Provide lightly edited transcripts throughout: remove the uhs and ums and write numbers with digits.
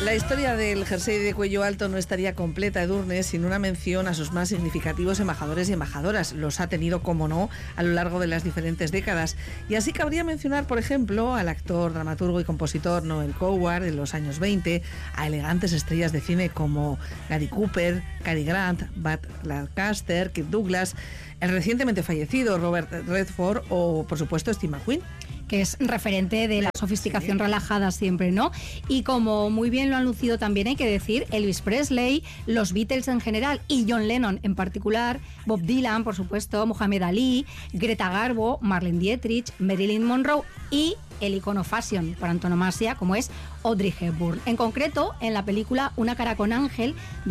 La historia del jersey de cuello alto no estaría completa, Edurne, sin una mención a sus más significativos embajadores y embajadoras. Los ha tenido, como no, a lo largo de las diferentes décadas. Y así cabría mencionar, por ejemplo, al actor, dramaturgo y compositor Noel Coward en los años 20, a elegantes estrellas de cine como Gary Cooper, Cary Grant, Bud Lancaster, Kirk Douglas, el recientemente fallecido Robert Redford o, por supuesto, Steve McQueen, que es referente de la sofisticación relajada siempre, ¿no? Y como muy bien lo han lucido también, hay que decir, Elvis Presley, los Beatles en general y John Lennon en particular, Bob Dylan, por supuesto, Muhammad Ali, Greta Garbo, Marlene Dietrich, Marilyn Monroe y el icono fashion por antonomasia, como es Audrey Hepburn. En concreto, en la película Una cara con ángel, de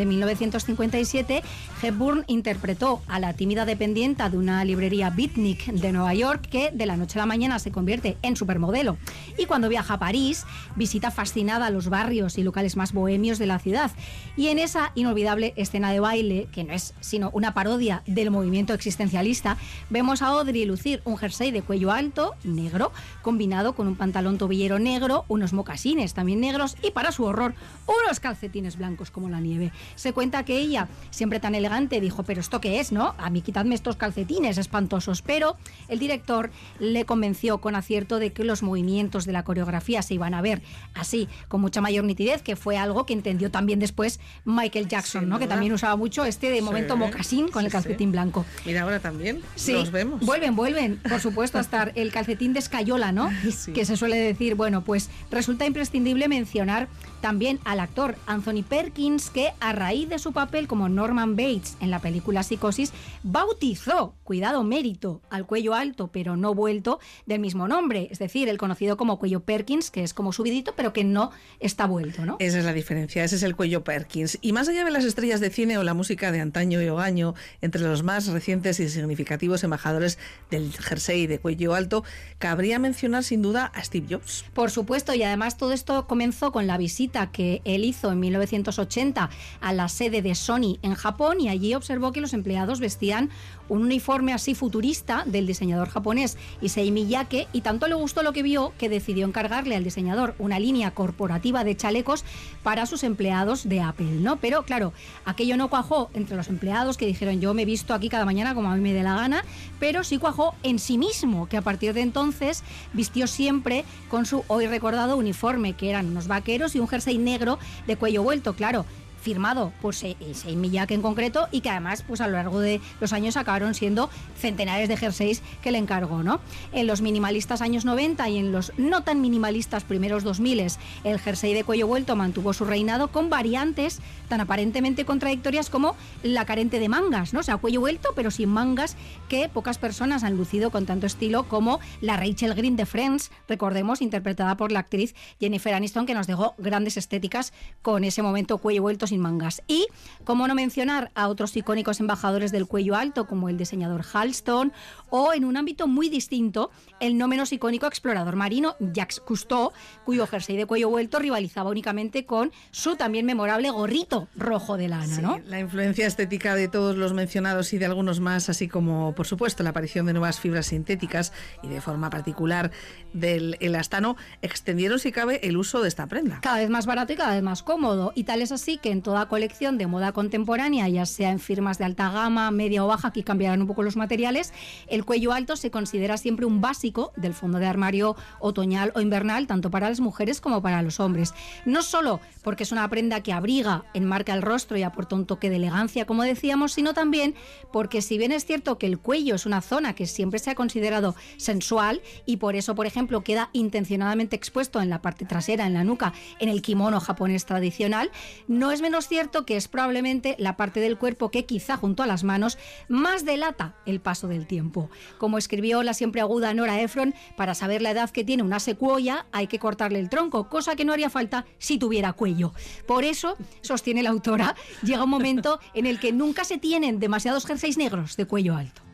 1957, Hepburn interpretó a la tímida dependienta de una librería beatnik de Nueva York que de la noche a la mañana se convierte en supermodelo. Y cuando viaja a París, visita fascinada los barrios y locales más bohemios de la ciudad. Y en esa inolvidable escena de baile, que no es sino una parodia del movimiento existencialista, vemos a Audrey lucir un jersey de cuello alto, negro, combinado con un pantalón tobillero negro, unos mocasines también negros y, para su horror, unos calcetines blancos como la nieve. Se cuenta que ella, siempre tan elegante, dijo: ¿pero esto qué es, no? A mí quitadme estos calcetines espantosos. Pero el director le convenció con acierto de que los movimientos de la coreografía se iban a ver así, con mucha mayor nitidez, que fue algo que entendió también después Michael Jackson, ¿no? Que también usaba mucho de momento mocasín con el calcetín blanco. Mira, ahora también los vemos. Vuelven, por supuesto, a estar el calcetín de escayola, ¿no? Sí. Que se suele decir. Bueno, pues resulta imprescindible mencionar también al actor Anthony Perkins, que a raíz de su papel como Norman Bates en la película Psicosis, bautizó, cuidado, mérito, al cuello alto pero no vuelto del mismo nombre, es decir, el conocido como cuello Perkins, que es como subidito pero que no está vuelto, ¿no? Esa es la diferencia, ese es el cuello Perkins. Y más allá de las estrellas de cine o la música de antaño y hogaño, entre los más recientes y significativos embajadores del jersey de cuello alto, cabría mencionar sin duda a Steve Jobs. Por supuesto, y además todo esto comenzó con la visita que él hizo en 1980 a la sede de Sony en Japón, y allí observó que los empleados vestían un uniforme así futurista del diseñador japonés Issei Miyake, y tanto le gustó lo que vio que decidió encargarle al diseñador una línea corporativa de chalecos para sus empleados de Apple, ¿no? Pero claro, aquello no cuajó entre los empleados, que dijeron: yo me he visto aquí cada mañana como a mí me dé la gana, pero sí cuajó en sí mismo, que a partir de entonces vistió siempre con su hoy recordado uniforme, que eran unos vaqueros y un jersey negro de cuello vuelto, claro, firmado por Issei Miyake en concreto, y que además pues a lo largo de los años acabaron siendo centenares de jerseys que le encargó, ¿no? En los minimalistas años 90 y en los no tan minimalistas primeros 2000, el jersey de cuello vuelto mantuvo su reinado con variantes tan aparentemente contradictorias como la carente de mangas, ¿no? O sea, cuello vuelto pero sin mangas, que pocas personas han lucido con tanto estilo como la Rachel Green de Friends, recordemos, interpretada por la actriz Jennifer Aniston, que nos dejó grandes estéticas con ese momento cuello vuelto sin mangas. Y cómo no mencionar a otros icónicos embajadores del cuello alto como el diseñador Halston, o en un ámbito muy distinto el no menos icónico explorador marino Jacques Cousteau, cuyo jersey de cuello vuelto rivalizaba únicamente con su también memorable gorrito rojo de lana, ¿no? Sí, la influencia estética de todos los mencionados y de algunos más, así como por supuesto la aparición de nuevas fibras sintéticas y de forma particular del elastano, extendieron si cabe el uso de esta prenda. Cada vez más barato y cada vez más cómodo, y tal es así que en toda colección de moda contemporánea, ya sea en firmas de alta gama, media o baja, aquí cambiarán un poco los materiales, el cuello alto se considera siempre un básico del fondo de armario otoñal o invernal, tanto para las mujeres como para los hombres. No solo porque es una prenda que abriga, enmarca el rostro y aporta un toque de elegancia, como decíamos, sino también porque, si bien es cierto que el cuello es una zona que siempre se ha considerado sensual y por eso, por ejemplo, queda intencionadamente expuesto en la parte trasera, en la nuca, en el kimono japonés tradicional, no es menos cierto que es probablemente la parte del cuerpo que, quizá junto a las manos, más delata el paso del tiempo. Como escribió la siempre aguda Nora Ephron, para saber la edad que tiene una secuoya hay que cortarle el tronco, cosa que no haría falta si tuviera cuello. Por eso, sostiene la autora, llega un momento en el que nunca se tienen demasiados jerseys negros de cuello alto.